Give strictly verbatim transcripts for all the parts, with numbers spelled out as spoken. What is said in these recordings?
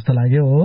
जस्तो लाग्यो हो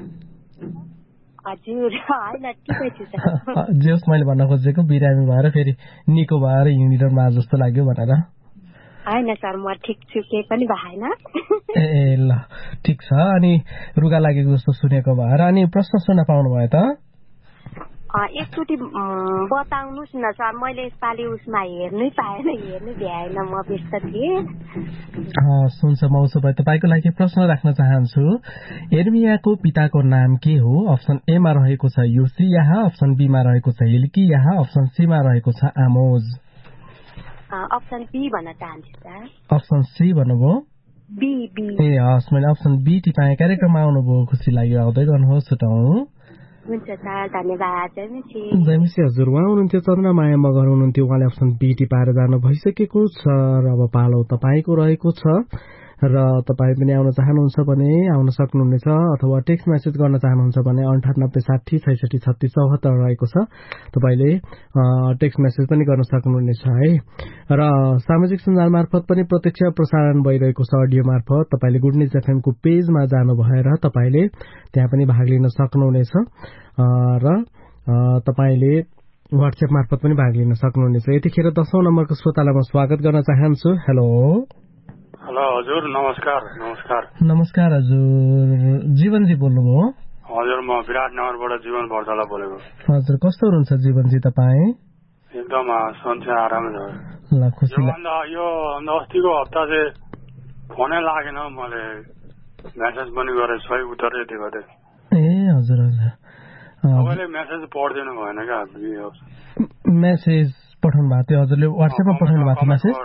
हजुर हैन ठिकै छु सर जेस मैले भन्न खोजेको बिरामी भएर फेरि निको भएर हिँडिरहनु भएको जस्तो लाग्यो भनेर हैन सर म ठिक छु केही पनि भएन ए ल ठिक छ अनि रुगा लागेको जस्तो सुनेको भएर अनि प्रश्न सुन्न पाउनु भयो त एकचोटि बताउनुस् न सर मैले यसपालि उसमा हेर्नै पाएन हेर्नै भ्याएन म व्यस्त थिएँ सुन्छ म उसो भए तपाईँको लागि प्रश्न राख्न चाहन्छु एर्मियाको पिताको नाम के हो अप्सन ए मा रहेको छ योसियाह अप्सन बी मा रहेको छ हिल्कियाह अप्सन सी मा रहेको छ आमोज अप्सन बी भन्न चाहन्छु सर अप्सन सी भन्नुभयो बी बी ए हस् मैले अप्सन बी टिपाएँ कार्यक्रममा आउनुभयो खुसी लाग्यो आउँदै गर्नुहोस् छुटाउँ हुन्छ सर धन्यवाद जयमिसी हजुर उहाँ हुनुहुन्थ्यो चन्द्रमाया मगर हुनुहुन्थ्यो उहाँले अप्सन बी टिपाएर जानु भइसकेको छ र अब पालो तपाईँको रहेको छ र तपाईँ पनि आउन चाहनुहुन्छ भने आउन सक्नुहुनेछ अथवा टेक्स्ट मेसेज गर्न चाहनुहुन्छ भने अन्ठानब्बे साठी छैसठी छत्तीस चौहत्तर रहेको छ तपाईँले टेक्स्ट मेसेज पनि गर्न सक्नुहुनेछ है र सामाजिक सञ्जाल मार्फत पनि प्रत्यक्ष प्रसारण भइरहेको छ अडियो मार्फत तपाईँले गुड न्युज एफएमको पेजमा जानु भएर तपाईँले त्यहाँ पनि भाग लिन सक्नुहुनेछ र तपाईँले व्हाट्सएप मार्फत पनि भाग लिन सक्नुहुनेछ यतिखेर दशौं नम्बरको श्रोतालाई म स्वागत गर्न चाहन्छु हेलो हेलो हजुर नमस्कार नमस्कार नमस्कार हजुर जीवनजी बोल्नुभयो हजुर म विराटनगरबाट जीवन बर्दला बोलेको हजुर कस्तो हुनुहुन्छ जीवनजी तपाईँ एकदम सन्चै आरामै छ ल खुसी यो अस्तिको हप्ता चाहिँ फोनै लागेन मैले मेसेज पनि गरेँ सही उत्तरै दिएको थिएँ ए हजुर हजुर तपाईँले मेसेज पढ्दिनु भएन क्या मेसेज पठाउनु भएको थियो हजुरले व्हाट्सएपमा पठाउनु भएको थियो मेसेज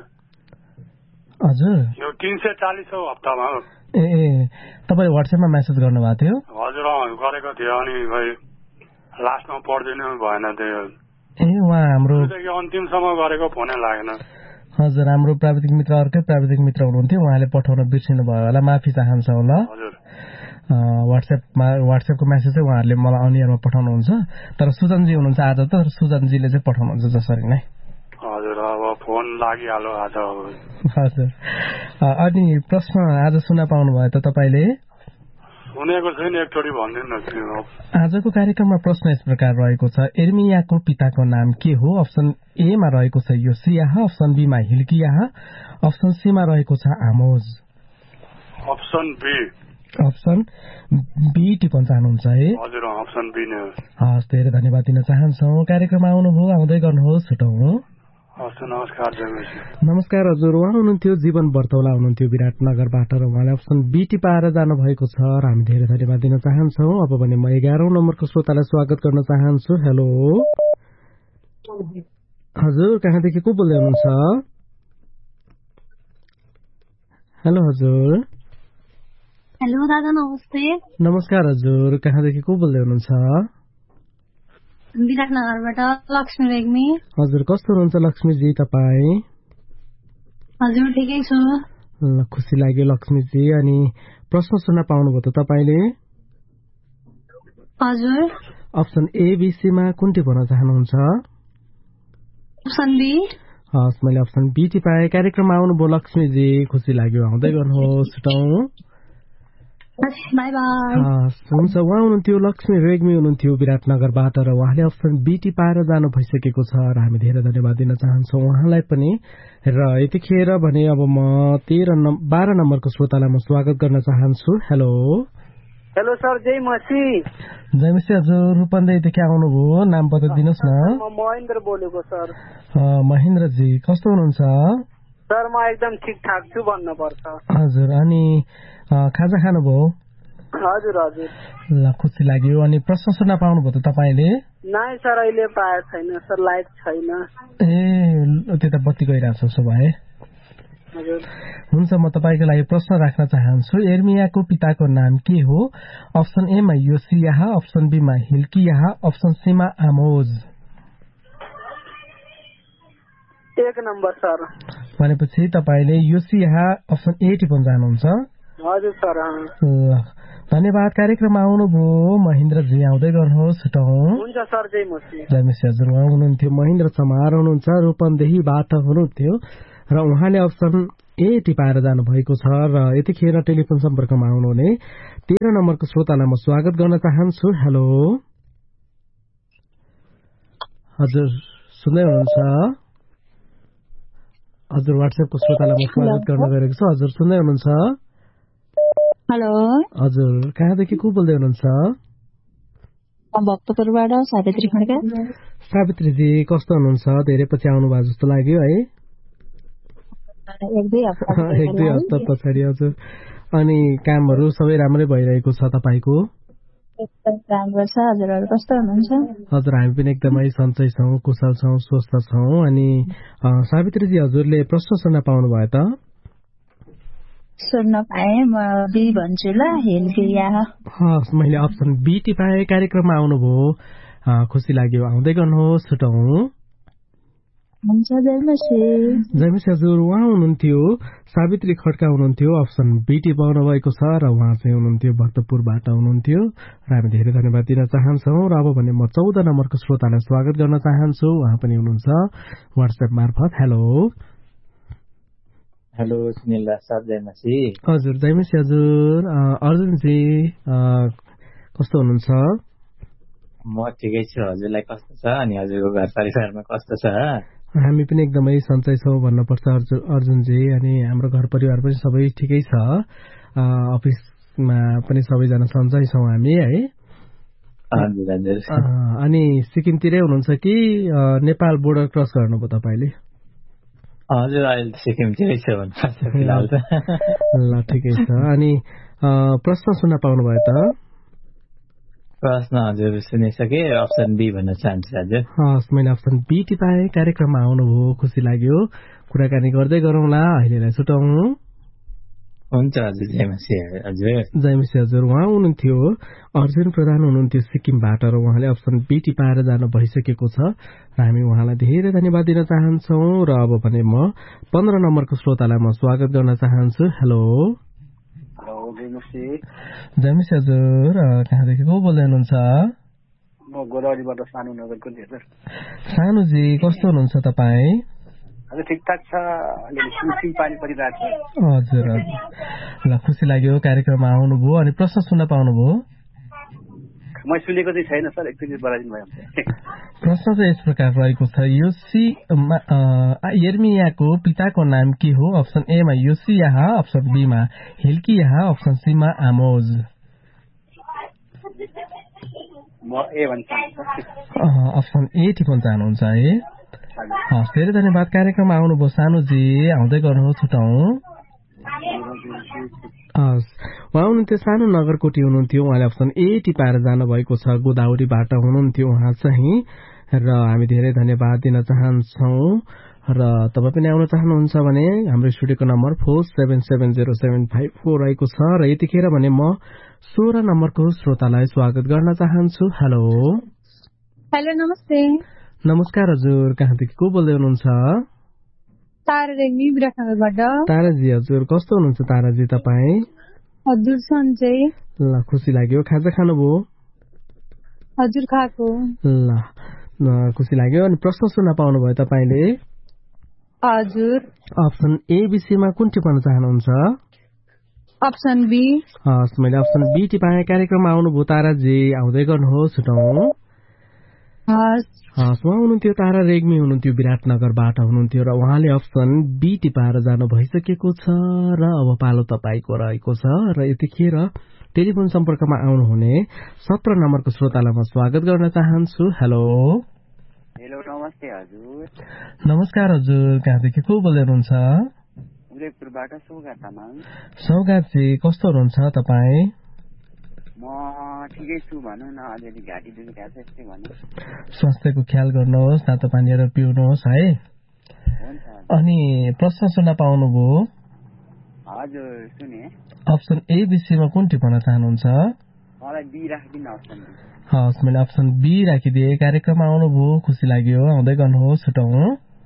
हजुर यो तीन सय चालिसौँ हप्तामा ए ए तपाईँले व्हाट्सएपमा मेसेज गर्नुभएको थियो हजुर गरेको थियो अनि भाइ लास्टमा पढ्दिनु भएन त्यो ए उहाँ हाम्रो अन्तिमसम्म गरेको फोनै लागेन हजुर हाम्रो प्राविधिक मित्र अर्कै प्राविधिक मित्र हुनुहुन्थ्यो उहाँले पठाउन बिर्सिनु भयो होला माफी चाहन्छौँ ल हजुर व्हाट्सएपमा व्हाट्सएपको मेसेज चाहिँ उहाँहरूले मलाई अनियरमा पठाउनुहुन्छ तर सुजनजी हुनुहुन्छ आज त सुजनजीले चाहिँ पठाउनुहुन्छ जसरी नै हजुर अब फोन लागिहाल्यो आज हजुर अनि प्रश्न आज सुन्न पाउनु भयो त तपाईँले सुनेको छैन एकचोटि भनिदिनु न आजको कार्यक्रममा प्रश्न यस प्रकार रहेको छ एर्मियाको पिताको नाम के हो अप्सन ए मा रहेको छ योसियाह अप्सन बी मा हिल्कियाह अप्सन सी मा रहेको छ आमोज अप्सन बी अप्सन बी टिप्न चाहनुहुन्छ है हजुर अप्सन बी नै हस् धेरै धन्यवाद दिन चाहन्छौँ कार्यक्रममा आउनुभयो आउँदै गर्नुहोस् छुटाउनु नमस्कार नमस्कार हजुर उहाँ हुनुहुन्थ्यो जीवन बर्तौला हुनुहुन्थ्यो विराटनगरबाट र उहाँले अप्सन बी टिपाएर जानु भएको छ र हामी धेरै धन्यवाद दिन चाहन्छौँ अब भने म एघारौं नम्बरको श्रोतालाई स्वागत गर्न चाहन्छु हेलो हजुर कहाँदेखि को बोल्दै हुनुहुन्छ हेलो हजुर हेलो दादा नमस्ते नमस्कार हजुर कहाँदेखि को बोल्दै हुनुहुन्छ विराटनगरबाट लक्ष्मी रेग्मी हजुर कस्तो हुनुहुन्छ लक्ष्मीजी तपाईँ हजुर ठिकै छु ल खुसी लाग्यो लक्ष्मीजी अनि प्रश्न सुन्न पाउनुभयो त तपाईँले हजुर अप्सन ए बी सी मा कुन टिप्न चाहनुहुन्छ अप्सन बी हस् मैले अप्सन बी टिपाएँ कार्यक्रममा आउनुभयो लक्ष्मीजी खुसी लाग्यो आउँदै गर्नुहोस् छुटाउँ बाई बाई हुन्छ उहाँ हुनुहुन्थ्यो लक्ष्मी रेग्मी हुनुहुन्थ्यो विराटनगरबाट र उहाँले अप्सन बी टिपाएर जानु भइसकेको छ र हामी धेरै धन्यवाद दिन चाहन्छौँ उहाँलाई पनि र यतिखेर भने अब म तेह्र बाह्र नम्बरको श्रोतालाई म स्वागत गर्न चाहन्छु हेलो हेलो सर जय मसी जय मसी हजुर रूपन्देहीदेखि आउनुभयो नाम बताइदिनुहोस् न म महेन्द्र बोलेको सर महेन्द्रजी कस्तो हुनुहुन्छ सर म एकदम ठिक ठाक छु भन्नुपर्छ हजुर अनि खाजा खानुभयो हजुर हजुर ल खुसी लाग्यो अनि प्रश्न सुन्न पाउनुभयो त तपाईँले नाइ सर अहिले पाएको छैन सर लाइट छैन ए त्यता बत्ती गइरहेको छ उसो भए हुन्छ म तपाईँको लागि प्रश्न राख्न चाहन्छु एर्मियाको पिताको नाम के हो अप्सन ए मा योसियाह अप्सन बी मा हिल्कियाह अप्सन सी मा आमोज एक नम्बर सर भनेपछि तपाईँले योसियाह अप्सन ए टिप्न जानुहुन्छ हजुर सर धन्यवाद कार्यक्रममा आउनुभयो महेन्द्रजी आउँदै गर्नुहोस् छुटाउँ हुन्छ सर जय मसी जय मसी हजुर उहाँ हुनुहुन्थ्यो महेन्द्र चमार हुनुहुन्छ रूपन्देहीबाट हुनुहुन्थ्यो र उहाँले अप्सन ए टिपाएर जानु भएको छ र यतिखेर टेलिफोन सम्पर्कमा आउनुहुने तेह्र नम्बरको श्रोतालाई म स्वागत गर्न चाहन्छु। हेलो हजुर सुन्दै हुनुहुन्छ? हजुर वाट्सएपको श्रोतालाई म स्वागत गर्न गएको छु। हजुर सुन्दै हुनुहुन्छ? हेलो हजुर कहाँदेखि को बोल्दै हुनुहुन्छ? भक्तपुरबाट सावित्री खड्का। सावित्रीजी कस्तो हुनुहुन्छ? धेरै पछि आउनुभयो जस्तो लाग्यो है। एक दुई हप्ता एक दुई हप्ता पछाडि। हजुर अनि कामहरू सबै राम्रै भइरहेको छ तपाईँको? एकदम राम्रो छ। हजुरहरू कस्तो हुनुहुन्छ? हजुर हामी पनि एकदमै सन्चै छौँ, कुशल छौँ, स्वस्थ छौँ। अनि सावित्रीजी हजुरले प्रश्न सुन्न पाउनुभयो त? सुन्न पाएँ। म बी भन्छु ल, हेलगिया। हस् मैले अप्सन बी टिपाएँ। कार्यक्रममा आउनुभयो, खुसी लाग्यो। आउँदै गर्नुहोस्, छुटाउँ। हुन्छ जयमसी। जयमसी हजुर उहाँ हुनुहुन्थ्यो सावित्री खड्का हुनुहुन्थ्यो, अप्सन बी टिपाउनु भएको छ र उहाँ चाहिँ हुनुहुन्थ्यो भक्तपुरबाट हुनुहुन्थ्यो र हामी धेरै धन्यवाद दिन चाहन्छौँ। र अब भने म चौध नम्बरको श्रोतालाई स्वागत गर्न चाहन्छु। उहाँ पनि हुनुहुन्छ वाट्सएप मार्फत। Hello hello Sunil sir, जयमसी। हजुर जयमसी हजुर। अर्जुनजी कस्तो हुनुहुन्छ? म ठिकै छु। हजुरलाई कस्तो छ? अनि हजुरको घर परिवारमा कस्तो छ? हामी पनि एकदमै सन्चै छौँ भन्नुपर्छ अर्जुनजी। अनि हाम्रो घर परिवार पनि सबै ठिकै छ। अफिसमा पनि सबैजना सन्चै छौँ हामी है। हजुर हजुर। अनि सिक्किमतिरै हुनुहुन्छ कि नेपाल बोर्डर क्रस गर्नुभयो तपाईँले? हजुर अहिले सिक्किमतिरै छु भन्नुपर्छ फिलहाल त। ल ठिकै छ। अनि प्रश्न सुन्न पाउनुभयो त? प्रश्न हजुर सुनिसके। अप्सन बी भन्न चाहन्छु हजुर। हस् मैले अप्सन बी टिपाएँ। कार्यक्रममा आउनुभयो, खुसी लाग्यो। कुराकानी गर्दै गरौँला, अहिलेलाई छुटाउँ। हुन्छ हजुर जयमसी हजुर। जयमसी हजुर उहाँ हुनुहुन्थ्यो अर्जुन प्रधान हुनुहुन्थ्यो सिक्किमबाट र उहाँले अप्सन बी टिपाएर जानु भइसकेको छ र हामी उहाँलाई धेरै धन्यवाद दिन चाहन्छौँ। र अब भने म पन्ध्र नम्बरको श्रोतालाई म स्वागत गर्न चाहन्छु। हेलो जयमसी। जयमसी हजुर कहाँदेखि को बोल्दै हुनुहुन्छ? म गोदावरीबाट सानो नगरको हजुर। सानुजी कस्तो हुनुहुन्छ तपाईँ? हजुर ठिकठाक छ। अलिअलि सिमसिम पानी परिरहेको छ। हजुर हजुर। ल खुसी लाग्यो कार्यक्रममा आउनुभयो। अनि प्रश्न सुन्न पाउनुभयो? म सुनेको चाहिँ छैन सर, एकचोटि बताइदिनु भयो। प्रश्न चाहिँ यस प्रकार रहेको छ। योसी यर्मियाको पिताको नाम के हो? अप्सन एमा योसियाह, अप्सन बीमा हिल्कियाह, अप्सन सीमा आमोज। म ए भन्छ। अप्सन ए टिप्न चाहनुहुन्छ है? हस् धेरै धन्यवाद। कार्यक्रममा आउनुभयो सानुजी, आउँदै गर्नुहोस्, छुटाउँ। हस् उहाँ हुनुहुन्थ्यो सानो नगरकोटी हुनुहुन्थ्यो। उहाँले अप्सन ए टिपाएर जानुभएको छ। गोदावरीबाट हुनुहुन्थ्यो उहाँ चाहिँ र हामी धेरै धन्यवाद दिन चाहन्छौँ। र तपाईँ पनि आउन चाहनुहुन्छ भने हाम्रो स्टुडियोको number four seven seven zero seven five four रहेको छ। र यतिखेर भने म सोह्र नम्बरको श्रोतालाई स्वागत गर्न चाहन्छु। हेलो हेलो नमस्ते। नमस्कार हजुर, कहाँदेखि को बोल्दै हुनुहुन्छ? तारा रेग्मी विराटनगरबाट। ताराजी हजुर कस्तो हुनुहुन्छ ताराजी तपाईँ? हजुर सन्चै। ल खुसी लाग्यो। खाजा खानुभयो? हजुर खाएको। ल खुसी लाग्यो। अनि प्रश्न सुन्न पाउनुभयो तपाईँले? हजुर। अप्सन ए विषयमा कुन टिप्न चाहनुहुन्छ? Option be. हस् मैले अप्सन बी टिपाएँ। कार्यक्रममा आउनुभयो ताराजी, आउँदै गर्नुहोस्, छुटाउँ। हस् हस् उहाँ हुनुहुन्थ्यो तारा रेग्मी हुनुहुन्थ्यो विराटनगरबाट हुनुहुन्थ्यो र उहाँले अप्सन बी टिपाएर जानु भइसकेको छ। र अब पालो तपाईँको रहेको छ। र यतिखेर टेलिफोन सम्पर्कमा आउनुहुने सत्र नम्बरको श्रोतालाई म स्वागत गर्न चाहन्छु। हेलो हेलो नमस्ते हजुर। नमस्कार हजुर, कहाँदेखि को बोल्दै हुनुहुन्छ? उदयपुरबाट सौगात तामाङ। सौगातजी कस्तो हुनुहुन्छ तपाईँ? म ठिकै छु भनौँ न, अलिअलि घाँटी दुखिरहेको छ यस्तै भनौँ। स्वास्थ्यको ख्याल गर्नुहोस्, तातो पानीहरू पिउनुहोस् है। अनि प्रश्न सुन्न पाउनुभयो? हजुर सुने। अप्सन ए विषयमा कुन टिप्न चाहनुहुन्छ? मलाई बी राखिदिनु अप्सन बी। हस् मैले अप्सन बी राखिदिएँ। कार्यक्रममा आउनुभयो, खुसी लाग्यो। आउँदै गर्नुहोस्, छुटाउँ।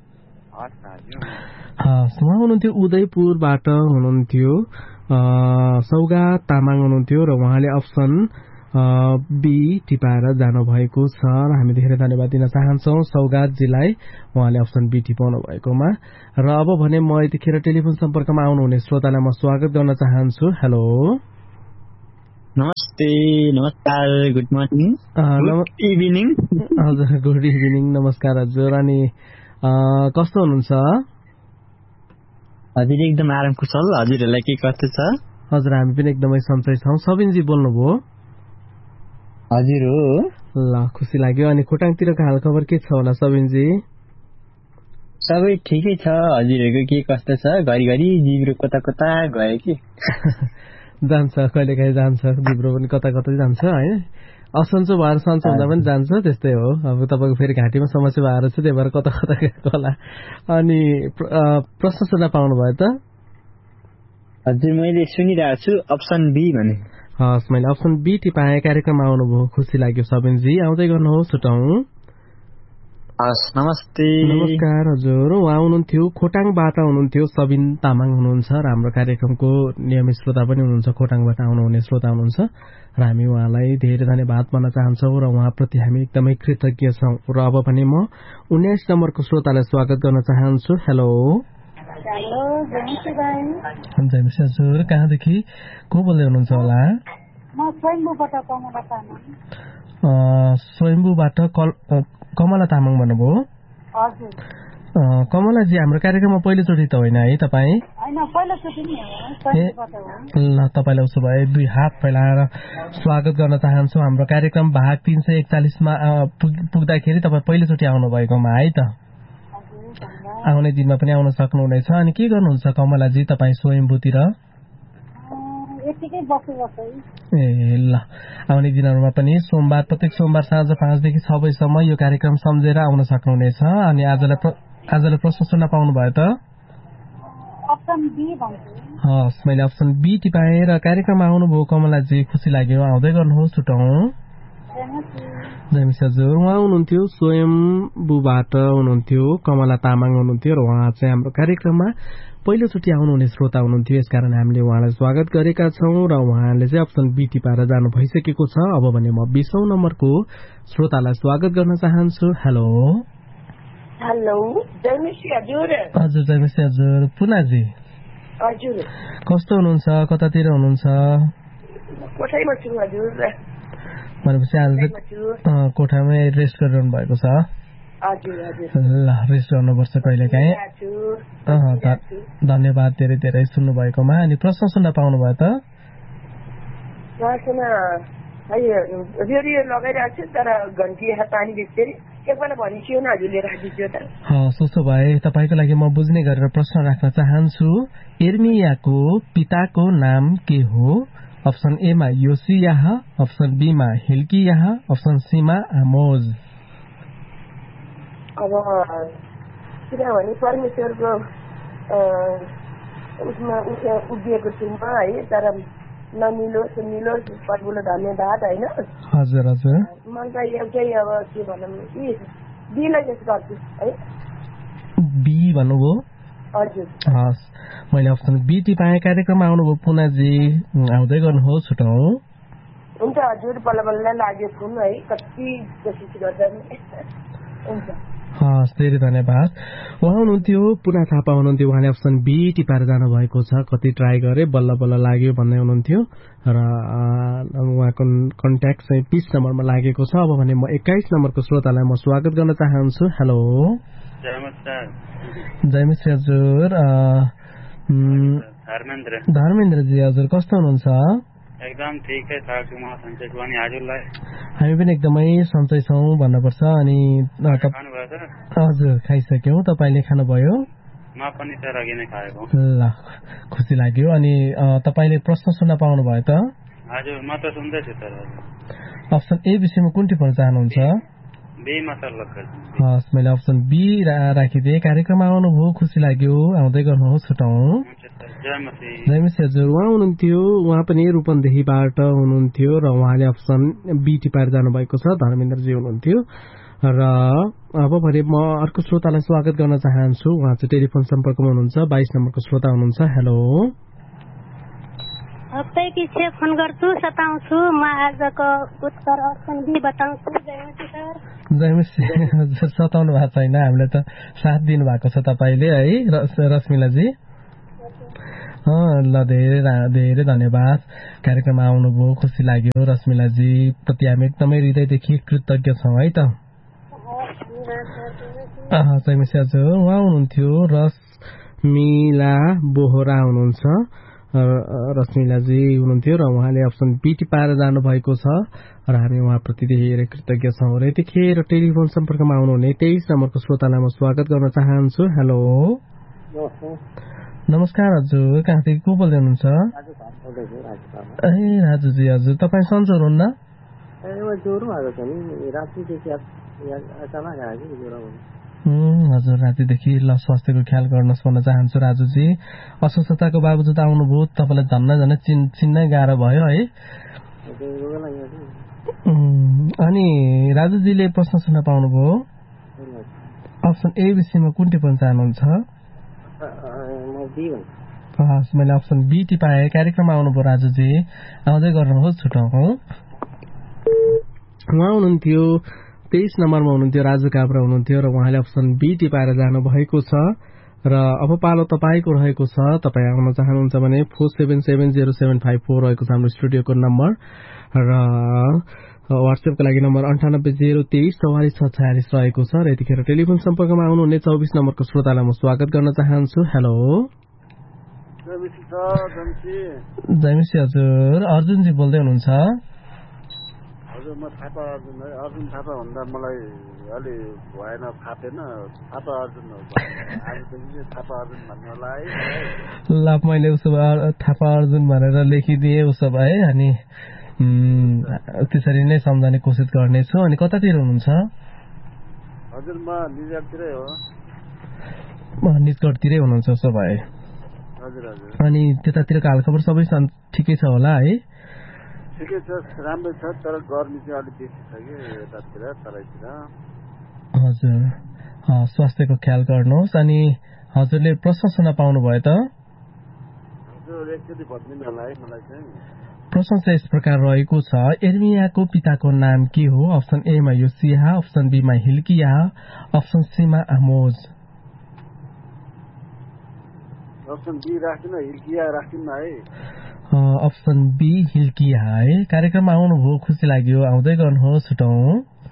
हस् उहाँ हुनुहुन्थ्यो उदयपुरबाट हुनुहुन्थ्यो सौगात तामाङ हुनुहुन्थ्यो र उहाँले अप्सन बी टिपाएर जानुभएको छ र हामी धेरै धन्यवाद दिन चाहन्छौँ सौगातजीलाई, उहाँले अप्सन बी टिपाउनु भएकोमा। र अब भने म यतिखेर टेलिफोन सम्पर्कमा आउनुहुने श्रोतालाई म स्वागत गर्न चाहन्छु। हेलो नमस्ते, नमस्कार, गुड मर्निङ, गुड इभिनिङ। हजुर, गुड इभिनिङ, नमस्कार हजुर। अनि कस्तो हुनुहुन्छ? हजुर एकदम आराम कुशल। हजुरहरूलाई के कस्तो छ? हजुर हामी पनि एकदमै सन्चै छौँ। सबिनजी बोल्नुभयो? हजुर हो। ल खुसी लाग्यो। अनि खोटाङतिरको हाल खबर के छ होला सबिनजी? सबै ठिकै छ। हजुरहरूको के कस्तो छ? घरिघरि जिब्रो कता कता गयो कि जान्छ, कहिले काहीँ जान्छ जिब्रो पनि कता कतै जान्छ होइन। असन्चो भएर सन्चो हुँदा पनि जान्छ, त्यस्तै हो। अब तपाईँको फेरि घाँटीमा समस्या भएर चाहिँ त्यही भएर कता कता गएको होला। अनि प्रश्न सुन्न पाउनु भयो त? हजुर मैले सुनिरहेको छु अप्सन बी भने। हस्, मैले अप्सन बी टिपाएँ। कार्यक्रममा आउनुभयो, खुसी लाग्यो सबिनजी। आउँदै गर्नुहोस्, छुटाउँ। हस्, नमस्ते। नमस्कार हजुर। उहाँ हुनुहुन्थ्यो खोटाङबाट हुनुहुन्थ्यो सबिन तामाङ हुनुहुन्छ र हाम्रो कार्यक्रमको नियमित श्रोता पनि हुनुहुन्छ। खोटाङबाट आउनुहुने श्रोता हुनुहुन्छ र हामी उहाँलाई धेरै धन्यवाद भन्न चाहन्छौँ र उहाँप्रति हामी एकदमै कृतज्ञ छौँ। र अब पनि म उन्नाइस नम्बरको श्रोतालाई स्वागत गर्न चाहन्छु। हेलो हजुर, कहाँदेखि को बोल्दै हुनुहुन्छ होला? स्वयम्भूबाट कमला तामाङ भन्नुभयो? कमलाजी, हाम्रो कार्यक्रममा पहिलोचोटि त होइन है तपाईँ? ल, तपाईँलाई उसो भए दुई हात फैलाएर स्वागत गर्न चाहन्छु हाम्रो कार्यक्रम भाग तीन सय एकचालिसमा पुग्दाखेरि तपाईँ पहिलोचोटि आउनुभएकोमा है त। आउने दिनमा पनि आउन सक्नुहुनेछ। अनि के गर्नुहुन्छ कमलाजी तपाईँ स्वयम्भूतिर? ए ल, आउने दिनहरूमा पनि सोमबार प्रत्येक सोमबार साँझ पाँचदेखि छ बजीसम्म यो कार्यक्रम सम्झेर आउन सक्नुहुनेछ। अनि आजलाई आजलाई प्रश्न सुन्न पाउनु भयो त? हस्, मैले अप्सन बी टिपाएँ र कार्यक्रममा आउनुभयो कमलाजी, खुसी लाग्यो। आउँदै गर्नुहोस्, छुटाउँ। जयमिस हजुर। उहाँ हुनुहुन्थ्यो स्वयम्भूबाट हुनुहुन्थ्यो, कमला तामाङ हुनुहुन्थ्यो र उहाँ चाहिँ हाम्रो कार्यक्रममा पहिलोचोटि आउनुहुने श्रोता हुनुहुन्थ्यो। यसकारण हामीले उहाँलाई स्वागत गरेका छौँ र उहाँले चाहिँ अप्सन बी टिपाएर जानु भइसकेको छ। अब भने म बीसौँ नम्बरको श्रोतालाई स्वागत गर्न चाहन्छु। हेलो हेलो, जयमिसी हजुर। हजुर जयमिसी हजुर। पुनाजी हजुर, कस्तो हुनुहुन्छ? कतातिर हुनुहुन्छ? कोठामा छु हजुर। भनेपछि आज कोठामै रेस्ट गरिरहनु भएको छ? ल, रेस्ट गर्नुपर्छ कहिले काहीँ। धन्यवाद धेरै धेरै सुन्नु भएकोमा। अनि प्रश्न सुन्न पाउनु भयो त? रेडियो लगाइरहेको छु तर घन्टी पानी दिँदाखेरि एकपल्ट भनिदियो न हजुरले राखिदियो त। हस्, उसो भए तपाईँको लागि म बुझ्ने गरेर प्रश्न राख्न चाहन्छु। एर्मियाको पिताको नाम के हो? अप्सन ए मा योसियाह, अप्सन बी मा हिल्कियाह, अप्सन सी मा आमोज। अब किनभने परमेश्वरको उसमा उभिएको छु म है, तर नमिलोस् मिलोस् प्रभुले धन्यवाद होइन। हजुर हजुर। मलाई एउटै अब के भनौँ कि बीलाई जस्तो गर्छु है। बी भन्नुभयो? हजुर। हस्, मैले अप्सन बी टिपाएँ। कार्यक्रममा आउनुभयो पुनाजी, आउँदै गर्नुहोस्, छुटाउँ। हुन्छ हजुर, बल्ल बल्ल लाग्यो फोन है, कति कोसिस गर्दा हुन्छ। हस्, धेरै धन्यवाद। उहाँ हुनुहुन्थ्यो पुना थापा हुनुहुन्थ्यो। उहाँले अप्सन बी टिपाएर जानुभएको छ। कति ट्राई गरे, बल्ल बल्ल लाग्यो भन्दै हुनुहुन्थ्यो र उहाँको कन्ट्याक्ट चाहिँ बीस नम्बरमा लागेको छ। अब भने म एक्काइस नम्बरको श्रोतालाई म स्वागत गर्न चाहन्छु। हेलो जयमिस हजुर। धर्मेन्द्रजी हजुर, कस्तो हुनुहुन्छ? एकदम ठिकै छ। हामी पनि एकदमै सन्चै छौँ भन्नुपर्छ। अनि हजुर खाइसक्यौँ, तपाईँले खानुभयो? ल, खुसी लाग्यो। अनि तपाईँले प्रश्न सुन्न पाउनु भयो त? हजुर, म त सुन्दैछु सर। अप्सन ए विषयमा कुन टिप्पणी चाहनुहुन्छ? हस्, मैले अप्सन बी राखिदिएँ। कार्यक्रममा आउनुभयो, खुसी लाग्यो। आउँदै गर्नुहोस्, छुटाउँ। जयमिस हजुर। उहाँ हुनुहुन्थ्यो, उहाँ पनि रूपन्देहीबाट हुनुहुन्थ्यो र उहाँले अप्सन बी टिपाएर जानुभएको छ। धर्मेन्द्रजी हुनुहुन्थ्यो र अब भने म अर्को श्रोतालाई स्वागत गर्न चाहन्छु। उहाँ चाहिँ टेलिफोन सम्पर्कमा हुनुहुन्छ। बाइस नम्बरको श्रोता हुनुहुन्छ। हेलो, हप्तै पछि फोन गर्छु, सताउँछु। म आजको उत्तर अप्सन बी बताउँछु। जयमिस हजुर, सताउनु भएको छैन, हामीले त साथ दिनु भएको छ तपाईँले है रश्मिलाजी। ल धेरै धेरै धन्यवाद कार्यक्रममा आउनुभयो खुसी लाग्यो रश्मिलाजी प्रति हामी एकदमै हृदयदेखि कृतज्ञ छौँ है त जयमसी हजुर उहाँ हुनुहुन्थ्यो रश्मिला बोहरा हुनुहुन्छ रश्मिलाजी हुनुहुन्थ्यो र उहाँले अप्सन बी टिपाएर जानुभएको छ र हामी उहाँप्रति धेरै कृतज्ञ छौँ र यतिखेर टेलिफोन सम्पर्कमा आउनुहुने तेइस नम्बरको श्रोतालाई म स्वागत गर्न चाहन्छु। हेलो नमस्कार हजुर कहाँदेखि को बोल्दै हुनुहुन्छ? ए राजुजी हजुर तपाईँ सन्चो हुनुहुन्न? हजुर रातिदेखि ल स्वास्थ्यको ख्याल गर्नुहोस् भन्न चाहन्छु राजुजी। अस्वस्थताको बावजुद आउनुभयो तपाईँलाई झन्न झन् चिन् चिन्नै गाह्रो भयो है। अनि राजुजीले प्रश्न सुन्न पाउनुभयो अप्सन एबिसीमा कुन टिप्पण चाहनुहुन्छ? मैले अप्सन बी टिपाएँ कार्यक्रममा आउनुभयो राजुजी आउँदै गर्नुहोस् छुटाउँ उहाँ हुनुहुन्थ्यो तेइस नम्बरमा हुनुहुन्थ्यो राजु काब्रा हुनुहुन्थ्यो र उहाँले अप्सन बी टिपाएर जानु भएको छ र अब पालो तपाईँको रहेको छ। तपाईँ आउन चाहनुहुन्छ भने four seven seven zero seven five four रहेको छ हाम्रो स्टुडियोको नम्बर र वाट्सएपको लागि नम्बर अन्ठानब्बे जेरो तेइस चौवालिस छ छयालिस रहेको छ र यतिखेर टेलिफोन सम्पर्कमा आउनुहुने चौबिस नम्बरको श्रोतालाई म स्वागत गर्न चाहन्छु। हेलो जयमिसी हजुर अर्जुनजी बोल्दै हुनुहुन्छ? हजुर म थापा अर्जुन है। अर्जुन थापा भन्दा मलाई अलि भएन फापेन थापा अर्जुन हो आजदेखि थापा अर्जुन भन्नु होला है। ल मैले उसो भए थापा अर्जुन भनेर लेखिदिएँ उसो भए अनि त्यसरी नै सम्झाउने कोसिस गर्नेछु। अनि कतातिर हुनुहुन्छ? हजुर म निजगढतिरै हो। निजगढतिरै हुनुहुन्छ उसो भए? हजुर हजुर। अनि त्यतातिरको हालखबर सबै ठिकै छ होला है? ठिकै छ राम्रै छ तर गर्मी चाहिँ अलिक बेसी छ कि यतातिर तराईतिर। हजुर स्वास्थ्यको ख्याल गर्नुहोस्। अनि हजुरले प्रश्न सुन्न पाउनुभयो त? हजुर एकचोटि भनिदिनु होला है मलाई चाहिँ। प्रश्न चाहिँ यस प्रकार रहेको छ एर्मियाको पिताको नाम के हो? अप्सन एमा योसिया, अप्सन बीमा Hilkiah, option Seema आमोज। Option be राख्दिन Hilkiah राख्दिन है। अप्सन बी हिल्किया है। कार्यक्रममा आउनुभयो खुसी लाग्यो आउँदै गर्नुहोस् छुटाउँ।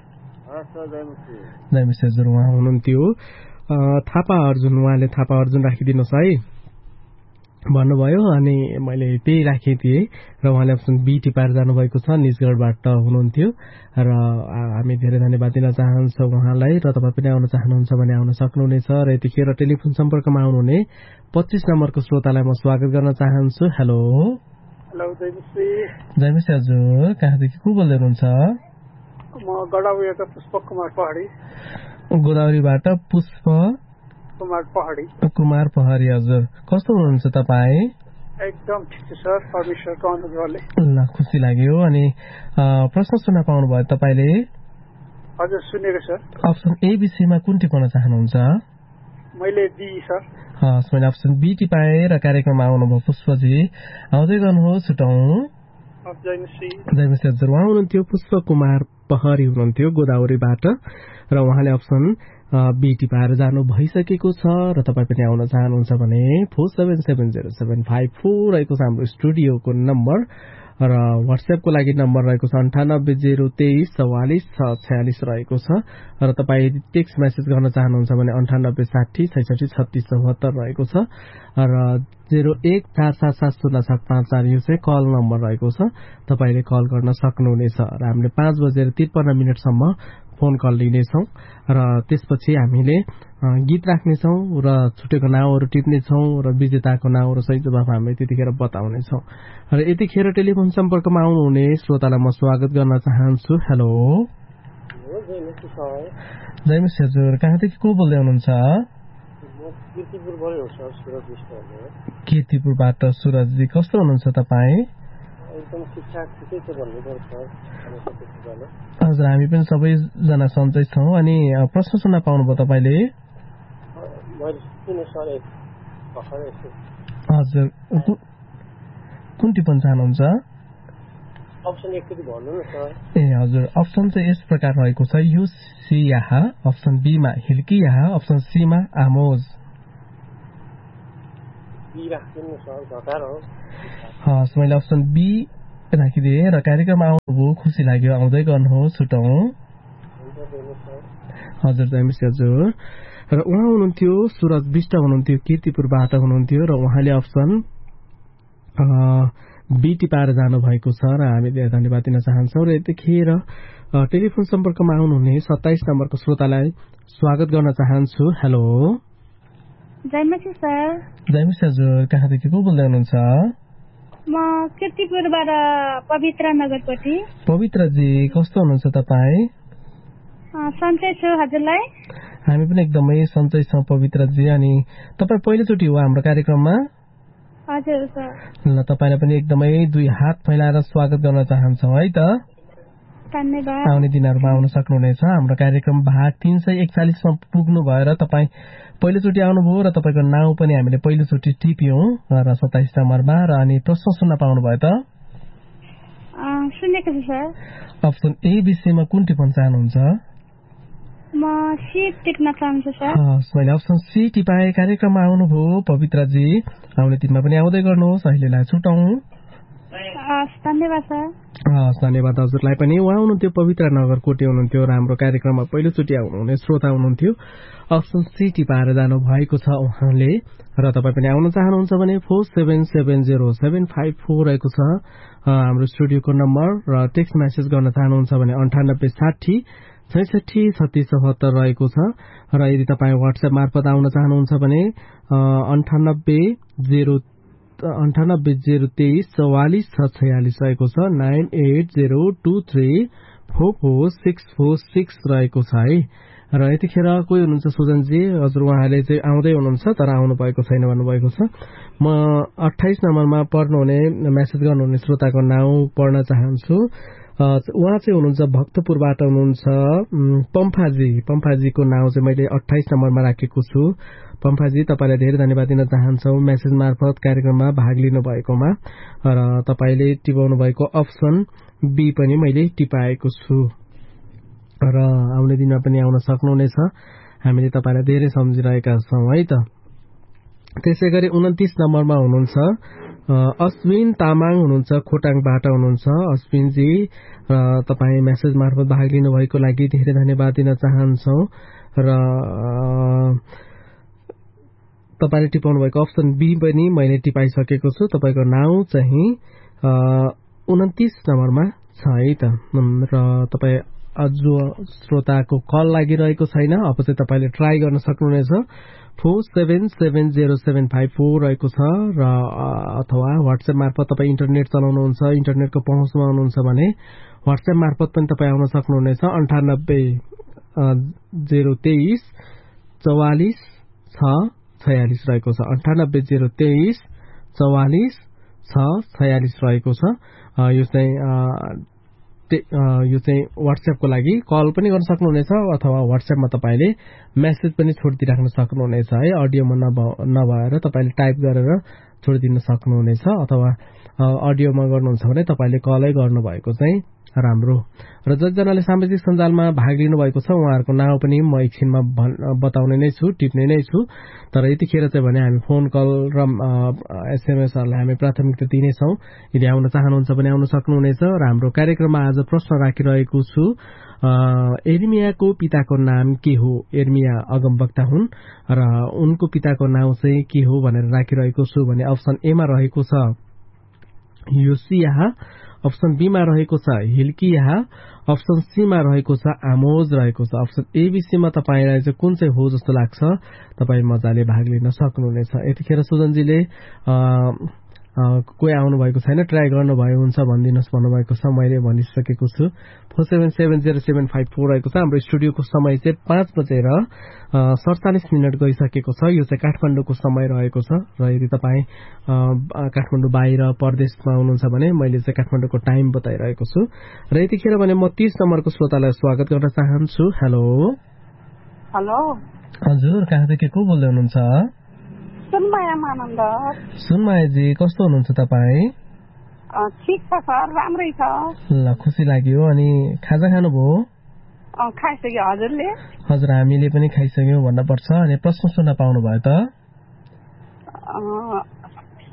जयमिसी हजुर उहाँ हुनुहुन्थ्यो थापा अर्जुन उहाँले थापा अर्जुन राखिदिनुहोस् है भन्नुभयो अनि मैले त्यही राखेको थिएँ र उहाँले अप्सन बी टिपाएर जानुभएको छ निजगढबाट हुनुहुन्थ्यो र हामी धेरै धन्यवाद दिन चाहन्छौँ उहाँलाई र तपाईँ पनि आउन चाहनुहुन्छ भने आउन सक्नुहुनेछ र यतिखेर टेलिफोन सम्पर्कमा आउनुहुने पच्चिस नम्बरको श्रोतालाई म स्वागत गर्न चाहन्छु। हेलो जयमिसी हजुर कहाँदेखि को बोल्दै हुनुहुन्छ? म गडाउरीबाट पुष्प कुमार पहाडी। गोदावरीबाट पुष्प कुमार पहाडी। कुमार पहाडी हजुर कस्तो हुनुहुन्छ तपाईँ? एकदम ठिक छ सर परमेश्वरको अनुग्रहले। ल खुसी लाग्यो। अनि प्रश्न सुन्न पाउनुभयो तपाईँले? हजुर सुनेको सर। अप्सन एबिसीमा कुन टिप्पण चाहनुहुन्छ? मैले बी सर। हस् मैले अप्सन बी टिपाएँ र कार्यक्रममा आउनुभयो पुष्पजी आउँदै गर्नुहोस् छुटाउँ। जयमिसी हजुर उहाँ हुनुहुन्थ्यो पुष्प कुमार पहरी हुनुहुन्थ्यो गोदावरीबाट र उहाँले अप्सन बी टिपाएर जानु भइसकेको छ र तपाईँ पनि आउन चाहनुहुन्छ भने four seven seven zero seven five four रहेको छ हाम्रो स्टुडियोको नम्बर र वाट्सएपको लागि नम्बर रहेको छ अन्ठानब्बे जेरो तेइस चौवालिस छ छयालिस रहेको छ र तपाईँ टेक्स्ट मेसेज गर्न चाहनुहुन्छ भने अन्ठानब्बे साठी छैसठी छत्तिस चौहत्तर रहेको छ र जेरो एक चार सात सात शून्य सात पाँच चार यो चाहिँ कल नम्बर रहेको छ तपाईँले कल गर्न सक्नुहुनेछ र हामीले पाँच बजेर त्रिपन्न मिनटसम्म फोन कल लिनेछौँ र त्यसपछि हामीले गीत राख्नेछौँ र छुटेको नाउँहरू टिप्नेछौँ र विजेताको नाउँ र सही जवाफ हामीले त्यतिखेर बताउनेछौँ र यतिखेर टेलिफोन सम्पर्कमा आउनुहुने श्रोतालाई म स्वागत गर्न चाहन्छु। हेलो जयमिसी हजुर कहाँदेखि को बोल्दै हुनुहुन्छ? कीर्तिपुरबाट सुरजजी कस्तो हुनुहुन्छ तपाईँ? हजुर हामी पनि सबैजना सन्चै छौँ। अनि प्रश्न सुन्न पाउनुभयो तपाईँले? हजुर कुन टिप्पण चाहनुहुन्छ? ए हजुर अप्सन चाहिँ यस प्रकार रहेको छ योसिया, अप्सन बीमा हिल्किया, अप्सन सीमा आमोज। बी राख्दिनु सर घटाएर हो हस् मैले अप्सन बी राखिदिएँ र कार्यक्रममा आउनुभयो खुसी लाग्यो आउँदै गर्नुहोस् छुटौँ हजुर जयमिस हजुर र उहाँ हुनुहुन्थ्यो सुरज विष्ट हुनुहुन्थ्यो कीर्तिपुरबाट हुनुहुन्थ्यो र उहाँले अप्सन बी टिपाएर जानुभएको छ र हामी धेरै धन्यवाद दिन चाहन्छौँ र यतिखेर टेलिफोन सम्पर्कमा आउनुहुने सत्ताइस नम्बरको श्रोतालाई स्वागत गर्न चाहन्छु हेलो जयमसी सर जयमसी हजुर कहाँदेखि को बोल्दै हुनुहुन्छ म कीर्तिपुरबाट पवित्र नगरपट्टि पवित्रजी कस्तो हुनुहुन्छ तपाईँ सन्चै छु हजुरलाई हामी पनि एकदमै सन्चै छौँ पवित्रजी अनि तपाईँ पहिलोचोटि हो हाम्रो कार्यक्रममा हजुर सर ल तपाईँलाई पनि एकदमै दुई हात फैलाएर स्वागत गर्न चाहन्छौँ है त धन्यवाद आउने दिनहरूमा आउन सक्नुहुनेछ हाम्रो कार्यक्रम भाग तीन सय एकचालिसमा पुग्नु भएर तपाईँ पहिलोचोटि आउनुभयो र तपाईँको नाउँ पनि हामीले पहिलोचोटि टिप्यौँ र सत्ताइस नम्बरमा र अनि प्रश्न सुन्न पाउनुभयो त सुनेको छु सर अप्सन ए विषयमा कुन टिप्न चाहनुहुन्छ म सी टिप्न चाहन्छु सर मैले अप्सन सी टिपाए कार्यक्रममा आउनुभयो पवित्रजी आउने दिनमा पनि आउँदै गर्नुहोस् अहिलेलाई छुटौँ धन्यवाद सर हस् धन्यवाद हजुरलाई पनि उहाँ हुनुहुन्थ्यो पवित्र नगरकोटे हुनुहुन्थ्यो र हाम्रो कार्यक्रममा पहिलोचोटि आउनुहुने श्रोता हुनुहुन्थ्यो अप्सन सी टिपाएर जानु भएको छ उहाँले र तपाईँ पनि आउन चाहनुहुन्छ भने four seven seven zero seven five four रहेको छ हाम्रो स्टुडियोको नम्बर र टेक्स्ट मेसेज गर्न चाहनुहुन्छ भने अन्ठानब्बे साठी छैसठी छत्तीस चौहत्तर रहेको छ र यदि तपाईँ वाट्सएप मार्फत आउन चाहनुहुन्छ भने अन्ठानब्बे जेरो अन्ठानब्बे जेरो तेइस चौवालिस छ छयालिस रहेको छ nine at zero two three four four six four six रहेको छ है र यतिखेर कोही हुनुहुन्छ सुजनजी हजुर उहाँले चाहिँ आउँदै हुनुहुन्छ तर आउनु भएको छैन भन्नुभएको छ म अठाइस नम्बरमा पढ्नुहुने मेसेज गर्नुहुने श्रोताको नाउँ पढ्न चाहन्छु उहाँ चाहिँ हुनुहुन्छ भक्तपुरबाट हुनुहुन्छ पम्फाजी पम्फाजीको नाउँ चाहिँ मैले अठाइस नम्बरमा राखेको छु पम्फाजी तपाईँलाई धेरै धन्यवाद दिन चाहन्छौ मेसेज मार्फत कार्यक्रममा भाग लिनु भएकोमा र तपाईँले टिपाउनु भएको अप्सन बी पनि मैले टिपाएको छु र आउने दिनमा पनि आउन सक्नुहुनेछ हामीले तपाईँलाई धेरै सम्झिरहेका छौँ है त त्यसै गरी उन्तिस नम्बरमा हुनुहुन्छ अश्विन तामाङ हुनुहुन्छ खोटाङबाट हुनुहुन्छ अश्विनजी र तपाईँ मेसेज मार्फत भाग लिनुभएको लागि धेरै धन्यवाद दिन चाहन्छौँ र तपाईँले टिपाउनु भएको अप्सन बी पनि मैले टिपाइसकेको छु तपाईँको नाउँ चाहिँ उन्तिस नम्बरमा छ है त र तपाईँ अझ श्रोताको कल लागिरहेको छैन अब चाहिँ तपाईँले ट्राई गर्न सक्नुहुनेछ four seven seven zero seven five four रहेको छ र अथवा वाट्सएप मार्फत तपाईँ इन्टरनेट चलाउनुहुन्छ इन्टरनेटको पहुँचमा हुनुहुन्छ भने वाट्सएप मार्फत पनि तपाईँ आउन सक्नुहुनेछ अन्ठानब्बे जेरो तेइस चौवालिस छ छयालिस रहेको छ अन्ठानब्बे जेरो तेइस चौवालिस छ छयालिस रहेको छ यो चाहिँ यो चाहिँ वाट्सएपको लागि कल पनि गर्न सक्नुहुनेछ अथवा वाट्सएपमा तपाईँले मेसेज पनि छोडिदिइराख्न सक्नुहुनेछ है अडियोमा नभएर तपाईँले टाइप गरेर छोडिदिन सक्नुहुनेछ अथवा अडियोमा गर्नुहुन्छ भने तपाईँले कलै गर्नुभएको चाहिँ राम्रो र जतिजनाले सामाजिक सञ्जालमा भाग लिनुभएको छ उहाँहरूको नाउँ पनि म एकछिनमा बताउने नै छु टिप्ने नै छु तर यतिखेर चाहिँ भने हामी फोन कल र एसएमएसहरूलाई हामी प्राथमिकता दिनेछौँ यदि आउन चाहनुहुन्छ भने आउन सक्नुहुनेछ र हाम्रो कार्यक्रममा आज प्रश्न राखिरहेको छु एर्मियाको पिताको नाम के हो एर्मिया अगमवक्ता हुन् र उनको पिताको नाउँ चाहिँ के हो भनेर राखिरहेको छु भने अप्सन एमा रहेको छ योसिया अप्सन बीमा रहेको छ हिल्किया अप्सन सीमा रहेको छ आमोज रहेको छ अप्सन एबीसीमा तपाईँलाई चाहिँ कुन चाहिँ हो जस्तो लाग्छ तपाईँ मजाले भाग लिन सक्नुहुनेछ यतिखेर सुजनजीले कोही आउनु भएको छैन ट्राई गर्नुभयो हुन्छ भनिदिनुहोस् भन्नुभएको छ मैले भनिसकेको छु four seven seven zero seven five four रहेको छ हाम्रो स्टुडियोको समय चाहिँ पाँच बजेर सडचालिस मिनट गइसकेको छ यो चाहिँ काठमाडौँको समय रहेको छ र यदि तपाईँ काठमाडौँ बाहिर परदेशमा हुनुहुन्छ भने मैले चाहिँ काठमाडौँको टाइम बताइरहेको छु र यतिखेर भने म तीस नम्बरको श्रोतालाई स्वागत गर्न चाहन्छु हेलो हेलो हजुर कहाँदेखि को बोल्दै हुनुहुन्छ सुनमाया मानन्द सुनमायाजी कस्तो हुनुहुन्छ तपाईँ ठिक छ सर राम्रै छ ल खुसी लाग्यो अनि खाजा खानुभयो खाइसक्यो हजुरले हजुर हामीले पनि खाइसक्यौँ भन्न पर्छ अनि प्रश्न सुन्न पाउनु भयो त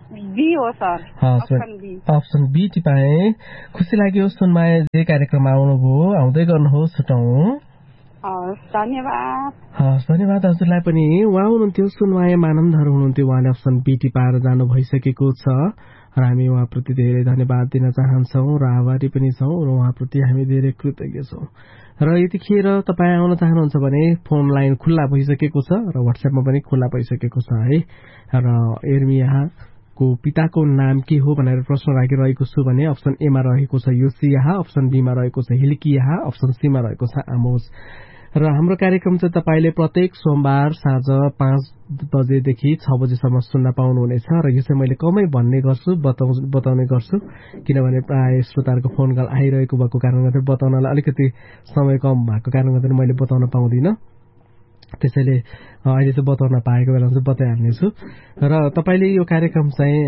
बी हो sir, option be. Option be टिपाए। खुसी लाग्यो सुनमाया जे कार्यक्रममा आउनुभयो, आउँदै गर्नुहोस् छुटाउँ। हस्, धन्यवाद। हस्, धन्यवाद हजुरलाई पनि। उहाँ हुनुहुन्थ्यो सुनमाया मानन्दहरू हुनुहुन्थ्यो, उहाँले अप्सन बी टिपाएर जानु भइसकेको छ र हामी उहाँप्रति धेरै धन्यवाद दिन चाहन्छौँ र आभारी पनि छौँ र उहाँप्रति हामी धेरै कृतज्ञ छौँ। र यतिखेर तपाईँ आउन चाहनुहुन्छ भने फोन लाइन खुल्ला भइसकेको छ र व्हाट्सएपमा पनि खुल्ला भइसकेको छ है। र एर्मियाको पिताको नाम के हो भनेर प्रश्न राखिरहेको छु भने अप्सन एमा रहेको छ योसियाहा, अप्सन बीमा रहेको छ हिल्कियाहा, अप्सन सीमा रहेको छ आमोस। र हाम्रो कार्यक्रम चाहिँ तपाईँले प्रत्येक सोमबार साँझ पाँच बजेदेखि छ बजेसम्म सुन्न पाउनुहुनेछ र यो चाहिँ मैले कमै भन्ने गर्छु, बताउने गर्छु, किनभने प्राय श्रोताहरूको फोन कल आइरहेको भएको कारणले गर्दा बताउनलाई अलिकति समय कम भएको कारणले गर्दा मैले बताउन पाउँदिनँ। त्यसैले अहिले चाहिँ बताउन पाएको बेलामा चाहिँ बताइहाल्नेछु। र तपाईँले यो कार्यक्रम चाहिँ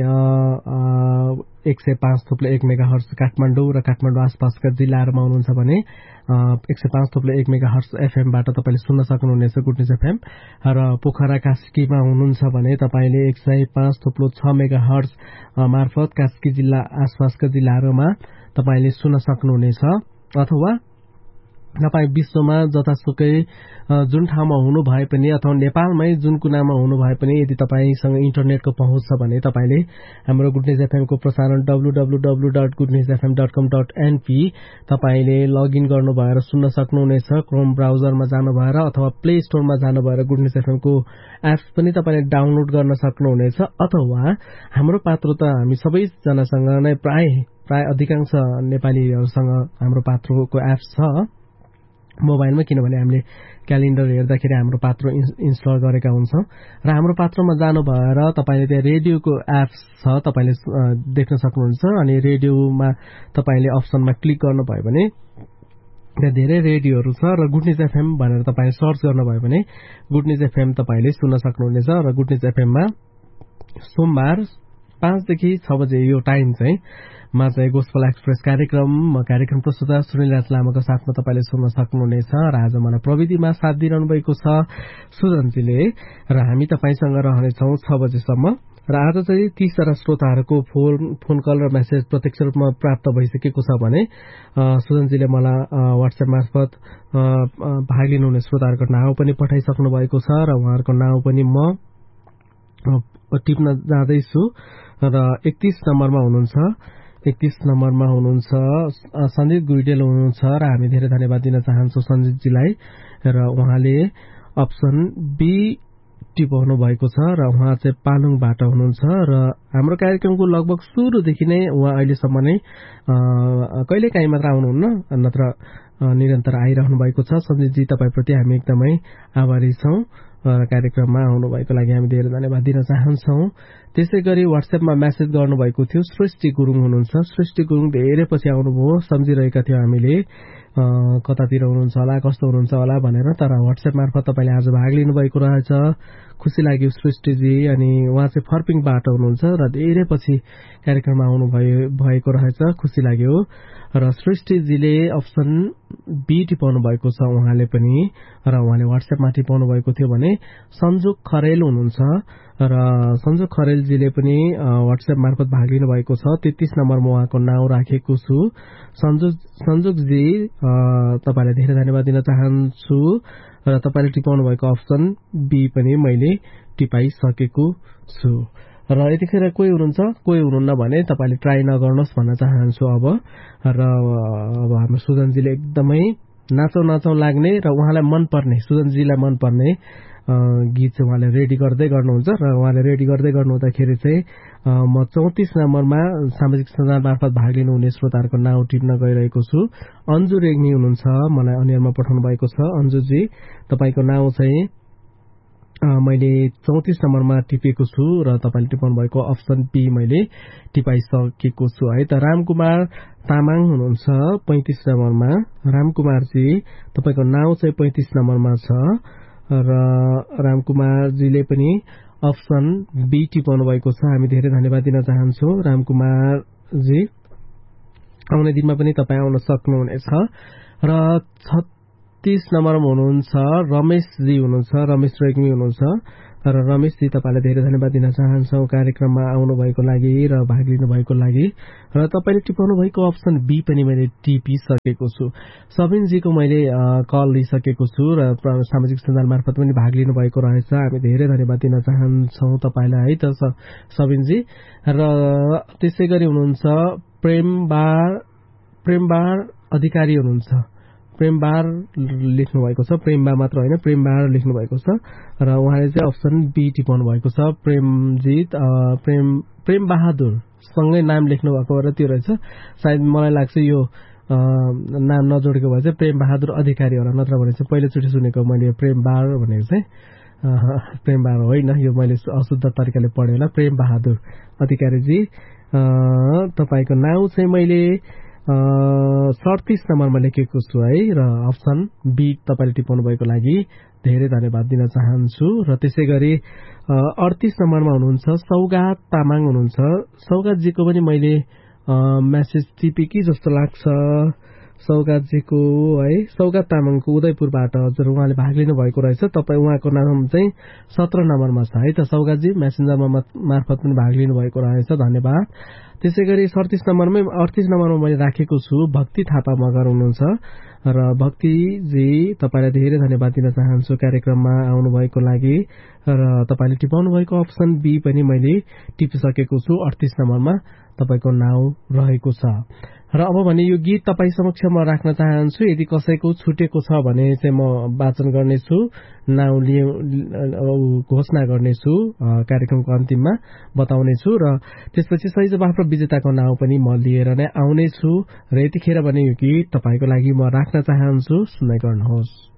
एक सय पाँच थुप्लो एक मेगा हर्स काठमाडौँ र काठमाडौँ आसपासका जिल्लाहरूमा हुनुहुन्छ भने एक सय पाँच थुप्लो एक मेगा हर्स एफएमबाट तपाईँले सुन्न सक्नुहुनेछ गुड न्युज एफएम। र पोखरा कास्कीमा हुनुहुन्छ भने तपाईँले एक सय पाँच थुप्लो छ मेगा हर्स मार्फत कास्की जिल्ला आसपासका जिल्लाहरूमा तपाईँले सुन्न सक्नुहुनेछ। अथवा तपाईँ विश्वमा जतासुकै जुन ठाउँमा हुनु भए पनि अथवा नेपालमै जुन कुनामा हुनु भए पनि यदि तपाईँसँग इन्टरनेटको पहुँच छ भने तपाईँले हाम्रो गुड न्युज एफएमको प्रसारण W W W dot good news FM dot कम डट एनपी तपाईँले लगइन गर्नु भएर सुन्न सक्नुहुनेछ। क्रोम ब्राउजरमा जानु भएर अथवा प्ले स्टोरमा जानु भएर गुड न्युज एफएमको एप्स पनि तपाईँले डाउनलोड गर्न सक्नुहुनेछ। अथवा हाम्रो पात्र त हामी सबैजनासँग नै प्राय प्राय अधिकांश नेपालीहरूसँग हाम्रो पात्रको एप्स छ मोबाइलमा, किनभने हामीले क्यालेन्डर हेर्दाखेरि हाम्रो पात्र इन्स्टल गरेका हुन्छौँ। र हाम्रो पात्रमा जानु भएर तपाईँले त्यहाँ रेडियोको एप्स छ, तपाईँले देख्न सक्नुहुन्छ। अनि रेडियोमा तपाईँले अप्सनमा क्लिक गर्नुभयो भने त्यहाँ धेरै रेडियोहरू छ र गुड न्युज एफएम भनेर तपाईँले सर्च गर्नुभयो भने गुड न्युज एफएम तपाईँले सुन्न सक्नुहुनेछ। र गुड न्युज एफएममा सोमबार पाँचदेखि छ बजे यो टाइम चाहिँ मा चाहिँ गोस्पल एक्सप्रेस कार्यक्रम कार्यक्रम प्रस्तुता सुनिल राज लामाको साथमा तपाईँले सुन्न सक्नुहुनेछ। र आज मलाई प्रविधिमा साथ दिइरहनु भएको छ सुजनजीले र हामी तपाईँसँग रहनेछौँ छ बजेसम्म। र आज चाहिँ तीसजना श्रोताहरूको फोन फोन कल र मेसेज प्रत्यक्ष रूपमा प्राप्त भइसकेको छ भने सुजनजीले मलाई व्हाट्सएप मार्फत भाग लिनुहुने श्रोताहरूको नाउँ पनि पठाइसक्नु भएको छ र उहाँहरूको नाउँ पनि म टिप्न जाँदैछु। र एकतीस नम्बरमा हुनुहुन्छ एकतीस नम्बरमा हुनुहुन्छ सञ्जित गुइडेल हुनुहुन्छ र हामी धेरै धन्यवाद दिन चाहन्छौँ सञ्जितजीलाई। र उहाँले अप्सन बी टिपाउनु भएको छ र उहाँ चाहिँ पालुङबाट हुनुहुन्छ र हाम्रो कार्यक्रमको लगभग सुरुदेखि नै उहाँ अहिलेसम्म नै कहिलेकाहीँ मात्र आउनुहुन्न, नत्र निरन्तर आइरहनु भएको छ। सञ्जितजी तपाईँप्रति हामी एकदमै आभारी छौँ र कार्यक्रममा आउनुभएको लागि हामी धेरै धन्यवाद दिन चाहन्छौँ। त्यसै गरी व्हाट्सएपमा मेसेज गर्नुभएको थियो सृष्टि गुरुङ हुनुहुन्छ। सृष्टि गुरुङ धेरै पछि आउनुभयो, सम्झिरहेका थियौँ हामीले कतातिर हुनुहुन्छ होला, कस्तो हुनुहुन्छ होला भनेर, तर व्हाट्सएप मार्फत तपाईँले आज भाग लिनुभएको रहेछ, खुसी लाग्यो सृष्टिजी। अनि उहाँ चाहिँ फर्पिङबाट हुनुहुन्छ र धेरै पछि कार्यक्रममा आउनुभयो भएको रहेछ, खुसी लाग्यो। र सृष्टिजीले अप्सन बी टिपाउनु भएको छ उहाँले पनि, र उहाँले व्हाट्सएपमा टिपाउनु भएको थियो भने सन्जोग खरेल हुनुहुन्छ र सन्जोग खरेलजीले पनि व्हाट्सएप मार्फत भाग लिनुभएको छ। तेत्तीस नम्बरमा उहाँको नाउँ राखेको छु। सन्जोग सन्जोगजी तपाईँलाई धेरै धन्यवाद दिन चाहन्छु र तपाईँले टिपाउनु भएको अप्सन बी पनि मैले टिपाइसकेको छु। र यतिखेर कोही हुनुहुन्छ कोही हुनुहुन्न भने तपाईँले ट्राई नगर्नुहोस् भन्न चाहन्छु अब। र अब हाम्रो सुजनजीले एकदमै नाचौँ नाचौँ लाग्ने र उहाँलाई मनपर्ने सुजनजीलाई मनपर्ने गीत चाहिँ उहाँले रेडी गर्दै गर्नुहुन्छ। र उहाँले रेडी गर्दै गर्नुहुँदाखेरि चाहिँ म चौतिस नम्बरमा सामाजिक सञ्जाल मार्फत भाग लिनुहुने श्रोताहरूको नाउँ टिप्न गइरहेको छु। अन्जु रेग्मी हुनुहुन्छ, मलाई अनियरमा पठाउनु भएको छ। अन्जुजी तपाईँको नाउँ चाहिँ मैले चौतिस नम्बरमा टिपेको छु र तपाईँले टिपाउनु भएको अप्सन बी मैले टिपाइसकेको छु है त। रामकुमार तामाङ हुनुहुन्छ पैंतिस नम्बरमा। रामकुमारजी तपाईँको नाउँ चाहिँ पैंतिस नम्बरमा छ र रामकुमारजीले पनि अप्सन बी टिपाउनु भएको छ, हामी धेरै धन्यवाद दिन चाहन्छौँ रामकुमारजी। आउने दिनमा पनि तपाईँ आउन सक्नुहुनेछ। र छत्तीस नम्बरमा हुनुहुन्छ रमेशजी हुनुहुन्छ, रमेश रेग्मी हुनुहुन्छ र रमेशजी तपाईँलाई धेरै धन्यवाद दिन चाहन्छौँ कार्यक्रममा आउनुभएको लागि र भाग लिनुभएको लागि। र तपाईँले टिपाउनु भएको अप्सन बी पनि मैले टिपिसकेको छु। सबिनजीको मैले कल लिइसकेको छु र सामाजिक सञ्जाल मार्फत पनि भाग लिनुभएको रहेछ। हामी धेरै धन्यवाद दिन चाहन्छौँ तपाईँलाई है त सबिनजी। र त्यसै गरी हुनुहुन्छ प्रेमबार प्रेमबार अधिकारी हुनुहुन्छ। प्रेमबार लेख्नुभएको छ, प्रेमबा मात्र होइन प्रेमबार लेख्नुभएको छ र उहाँले चाहिँ अप्सन बी टिपाउनु भएको छ। प्रेमजित प्रेम प्रेम बहादुर सँगै नाम लेख्नु भएको भएर त्यो रहेछ। सायद मलाई लाग्छ यो नाम नजोडेको भए चाहिँ प्रेम बहादुर अधिकारी होला, नत्र भने चाहिँ पहिलोचोटि सुनेको मैले प्रेमबार भनेको चाहिँ प्रेमबार होइन, यो मैले अशुद्ध तरिकाले पढेँ होला। प्रेम बहादुर अधिकारीजी तपाईँको नाउँ चाहिँ मैले सडतिस नम्बरमा लेखेको छु है र अप्सन बी तपाईँले टिपाउनु भएको लागि धेरै धन्यवाद दिन चाहन्छु। र त्यसै गरी अडतिस नम्बरमा हुनुहुन्छ सौगात तामाङ हुनुहुन्छ। सौगातजीको पनि मैले मेसेज टिपे कि जस्तो लाग्छ। सौगातजीको है सौगात तामाङको उदयपुरबाट हजुर उहाँले भाग लिनु भएको रहेछ। तपाईँ उहाँको नाम चाहिँ सत्र नम्बरमा छ है त सौगातजी। मेसेन्जरमा मार्फत पनि भाग लिनु भएको रहेछ, धन्यवाद। त्यसै गरी सडतिस नम्बरमै अडतिस नम्बरमा मैले राखेको छु भक्ति थापा मगर हुनुहुन्छ। र भक्तिजी तपाईँलाई धेरै धन्यवाद दिन चाहन्छु कार्यक्रममा आउनुभएको लागि। र तपाईँले टिपाउनु भएको अप्सन बी पनि मैले टिपिसकेको छु। अडतिस नम्बरमा तपाईँको नाउँ रहेको छ। र अब भने यो गीत तपाईँ समक्ष म राख्न चाहन्छु। यदि कसैको छुटेको छ भने चाहिँ म वाचन गर्नेछु, नाउँ लिए घोषणा गर्नेछु, कार्यक्रमको अन्तिममा बताउनेछु र त्यसपछि सही जवाफ र विजेताको नाउँ पनि म लिएर नै आउनेछु। र यतिखेर भने यो गीत तपाईँको लागि म राख्न चाहन्छु, सुन्दै गर्नुहोस्।